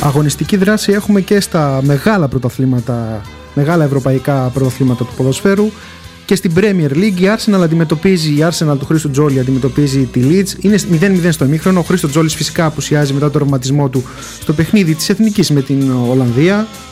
Αγωνιστική δράση έχουμε και στα μεγάλα πρωταθλήματα, μεγάλα ευρωπαϊκά πρωταθλήματα του ποδοσφαίρου. Και στην Premier League η Arsenal του Χρήστο Τζόλη αντιμετωπίζει τη Leeds. Είναι 0-0 στο ημίχρονο. Ο Χρήστο Τζόλης φυσικά απουσιάζει μετά το ρευματισμό του στο παιχνίδι της Εθνικής με την Ολλανδία.